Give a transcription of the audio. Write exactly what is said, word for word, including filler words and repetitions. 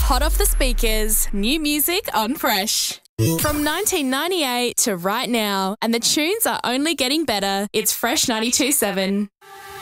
Hot off the speakers, new music on Fresh. From nineteen ninety-eight to right now, and the tunes are only getting better. It's Fresh ninety-two point seven.